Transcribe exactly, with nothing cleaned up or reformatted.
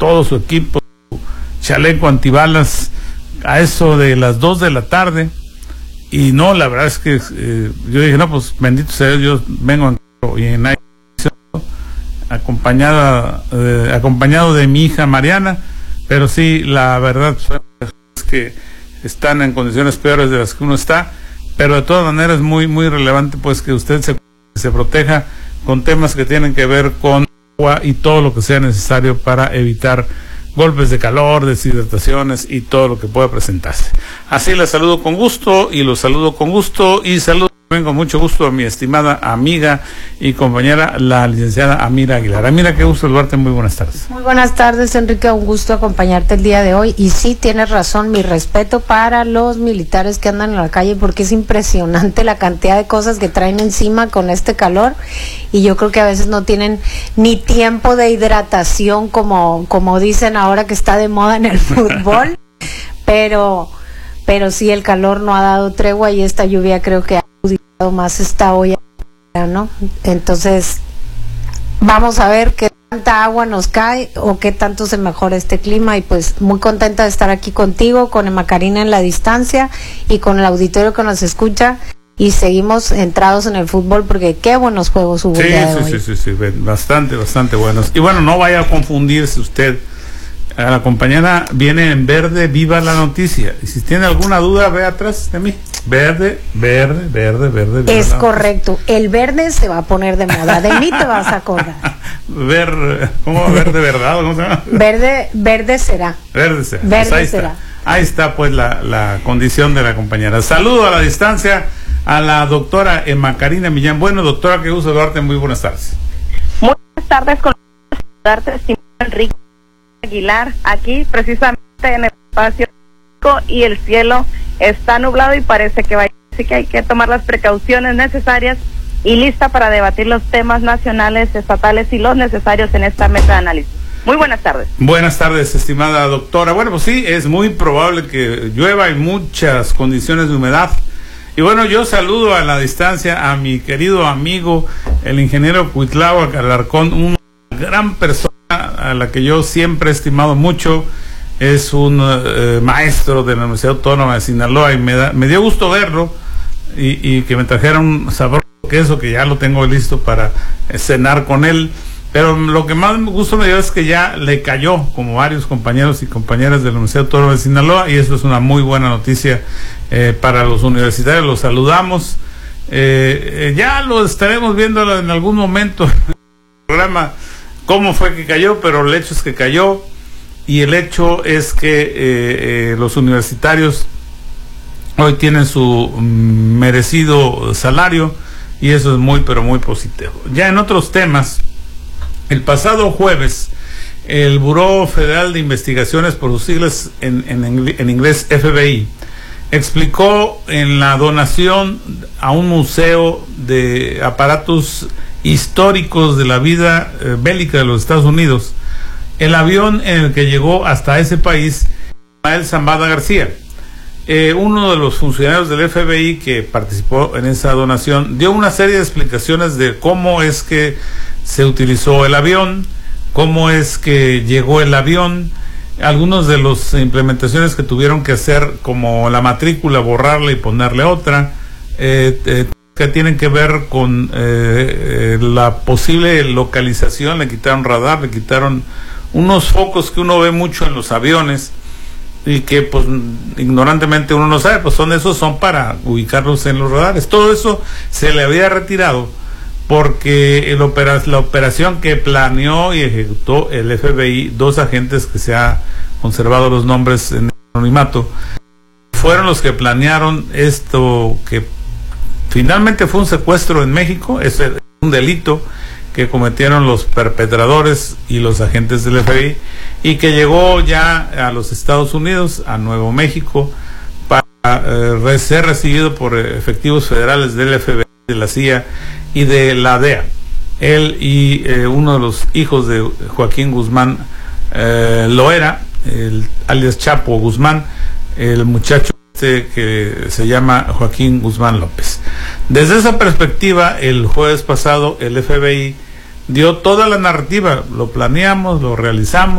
todo su equipo, su chaleco antibalas, a eso de las dos de la tarde. Y no, la verdad es que eh, yo dije, no, pues bendito sea Dios, yo vengo en carro y en acompañada, eh, acompañado de mi hija Mariana, pero sí, la verdad es que están en condiciones peores de las que uno está, pero de todas maneras es muy, muy relevante pues que usted se, se proteja con temas que tienen que ver con agua y todo lo que sea necesario para evitar golpes de calor, deshidrataciones y todo lo que pueda presentarse. Así la saludo con gusto y los saludo con gusto y saludo también con mucho gusto a mi estimada amiga y compañera, la licenciada Amira Aguilar. Amira, qué gusto saludarte, muy buenas tardes. Muy buenas tardes, Enrique, un gusto acompañarte el día de hoy. Y sí, tienes razón, mi respeto para los militares que andan en la calle, porque es impresionante la cantidad de cosas que traen encima con este calor, y yo creo que a veces no tienen ni tiempo de hidratación, como, como dicen ahora que está de moda en el fútbol, pero, pero sí, el calor no ha dado tregua y esta lluvia creo que ha agudizado más esta olla, ¿no? Entonces, vamos a ver qué tanta agua nos cae o qué tanto se mejora este clima, y pues muy contenta de estar aquí contigo, con Emma Karina en la distancia y con el auditorio que nos escucha, y seguimos entrados en el fútbol porque qué buenos juegos hubo sí, el día de sí, hoy. sí, sí, sí, bastante, bastante buenos. Y bueno, no vaya a confundirse usted. A la compañera viene en verde, viva la noticia. Y si tiene alguna duda, ve atrás de mí. Verde, verde, verde, verde. Es correcto. El verde se va a poner de moda. De mí te vas a acordar. Ver, ¿cómo verde verdad? ¿Cómo se llama? Verde, verde será. Verde será. Verde pues ahí será. Está. Ahí está pues la, la condición de la compañera. Saludo a la distancia a la doctora Emma Karina Millán. Bueno, doctora, qué gusto saludarte. Muy buenas tardes. Muy buenas tardes, con saludarte, estimado Enrique Aguilar, aquí precisamente en el espacio y el cielo está nublado y parece que va a ir, así que hay que tomar las precauciones necesarias y lista para debatir los temas nacionales, estatales y los necesarios en esta mesa de análisis. Muy buenas tardes. Buenas tardes, estimada doctora. Bueno, pues sí, es muy probable que llueva, hay muchas condiciones de humedad. Y bueno, yo saludo a la distancia a mi querido amigo, el ingeniero Cuitláhuac Alarcón, una gran persona a la que yo siempre he estimado mucho. Es un eh, maestro de la Universidad Autónoma de Sinaloa y me, da, me dio gusto verlo y, y que me trajera un sabroso queso que ya lo tengo listo para eh, cenar con él. Pero lo que más gusto me dio es que ya le cayó, como varios compañeros y compañeras de la Universidad Autónoma de Sinaloa, y eso es una muy buena noticia eh, para los universitarios. Los saludamos. Eh, eh, ya lo estaremos viendo en algún momento en el programa cómo fue que cayó, pero el hecho es que cayó, y el hecho es que eh, eh, los universitarios hoy tienen su merecido salario, y eso es muy, pero muy positivo. Ya en otros temas, el pasado jueves, el Buró Federal de Investigaciones, por sus siglas en, en, en inglés F B I, explicó en la donación a un museo de aparatos históricos de la vida eh, bélica de los Estados Unidos, el avión en el que llegó hasta ese país Ismael Zambada García. Eh, uno de los funcionarios del F B I que participó en esa donación dio una serie de explicaciones de cómo es que se utilizó el avión, cómo es que llegó el avión, algunos de las implementaciones que tuvieron que hacer, como la matrícula, borrarla y ponerle otra, eh, eh, que tienen que ver con eh, eh, la posible localización. Le quitaron radar, le quitaron unos focos que uno ve mucho en los aviones y que pues ignorantemente uno no sabe, pues son esos, son para ubicarlos en los radares. Todo eso se le había retirado porque el opera, la operación que planeó y ejecutó el F B I, dos agentes que se ha conservado los nombres en el anonimato, fueron los que planearon esto, que finalmente fue un secuestro en México. Es un delito que cometieron los perpetradores y los agentes del F B I, y que llegó ya a los Estados Unidos, a Nuevo México, para eh, ser recibido por efectivos federales del F B I, de la C I A y de la D E A. Él y eh, uno de los hijos de Joaquín Guzmán eh, Loera, el alias Chapo Guzmán, el muchacho este que se llama Joaquín Guzmán López. Desde esa perspectiva, el jueves pasado el F B I dio toda la narrativa, lo planeamos, lo realizamos,